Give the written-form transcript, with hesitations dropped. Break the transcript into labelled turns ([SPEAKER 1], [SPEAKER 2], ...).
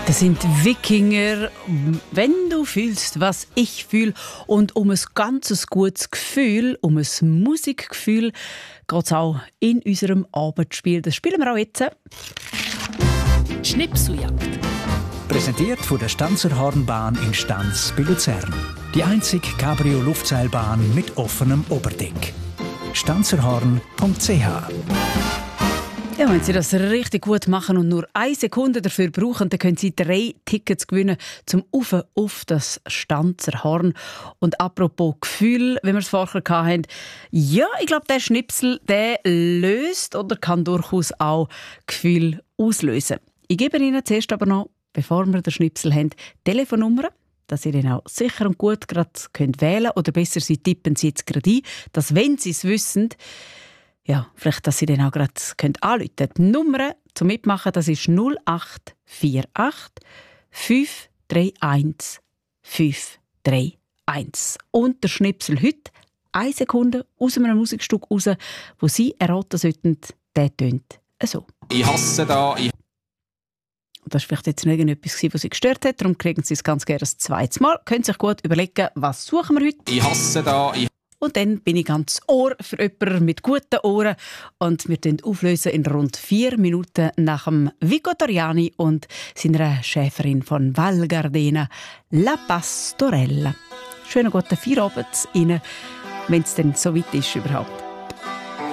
[SPEAKER 1] Das sind Wikinger. Wenn du fühlst, was ich fühle, und um ein ganzes gutes Gefühl, um ein Musikgefühl, geht es auch in unserem Abendspiel. Das spielen wir auch jetzt.
[SPEAKER 2] Schnipseljagd.
[SPEAKER 3] Präsentiert von der Stanzer Hornbahn in Stanz bei Luzern. Die einzige Cabrio-Luftseilbahn mit offenem Oberdeck. stanzerhorn.ch.
[SPEAKER 1] Ja, wenn Sie das richtig gut machen und nur 1 Sekunde dafür brauchen, dann können Sie 3 Tickets gewinnen zum auf das Stanzer Horn. Und apropos Gefühl, wenn wir es vorher hatten, ja, ich glaube, der Schnipsel, der löst oder kann durchaus auch Gefühl auslösen. Ich gebe Ihnen zuerst aber noch, bevor wir den Schnipsel haben, Telefonnummer, dass ihr dann auch sicher und gut gerade wählen könnt. Oder besser, Sie tippen sie jetzt gerade ein, dass, wenn Sie es wissen, ja, vielleicht, dass Sie dann auch gerade anrufen können. Die Nummer zum Mitmachen, das ist 0848 531 531. Und der Schnipsel heute, 1 Sekunde aus einem Musikstück raus, wo Sie erraten sollten, der tönt so.
[SPEAKER 4] Ich hasse da.
[SPEAKER 1] Das war vielleicht jetzt nicht etwas, was Sie gestört hat, darum kriegen Sie es ganz gerne ein zweites Mal. Können sich gut überlegen, was suchen wir heute.
[SPEAKER 4] Ich hasse da.
[SPEAKER 1] Und dann bin ich ganz Ohr für jemanden mit guten Ohren. Und wir auflösen in rund 4 Minuten nach dem Vico Toriani und seiner Schäferin von Val Gardena, La Pastorella. Schönen guten Feierabend Ihnen, wenn es denn so weit ist überhaupt.